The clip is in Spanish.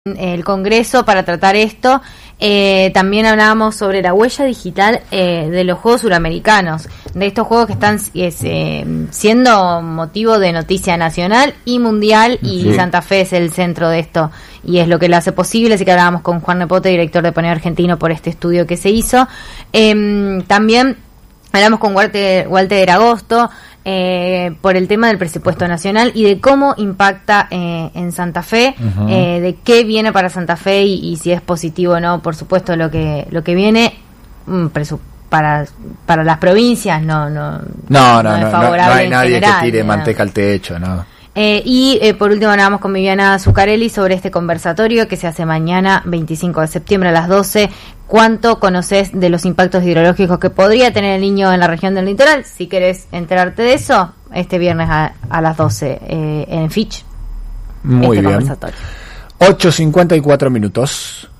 el Congreso para tratar esto. También hablábamos sobre la huella digital de los Juegos Suramericanos, de estos juegos que están siendo motivo de noticia nacional y mundial, y sí. Santa Fe es el centro de esto y es lo que lo hace posible, así que hablábamos con Juan Nepote, director de Paneo Argentino, por este estudio que se hizo. También hablamos con Walter Agosto por el tema del presupuesto nacional y de cómo impacta en Santa Fe, de qué viene para Santa Fe y si es positivo o no. Por supuesto, lo que viene para las provincias no es favorable. No hay nadie general, que tire manteca al techo, ¿no? Por último hablamos con Viviana Zuccarelli sobre este conversatorio que se hace mañana 25 de septiembre a las 12. ¿Cuánto conoces de los impactos hidrológicos que podría tener el Niño en la región del litoral? Si querés enterarte de eso, este viernes a las 12 en Fitch. Muy bien. 8:54 minutos.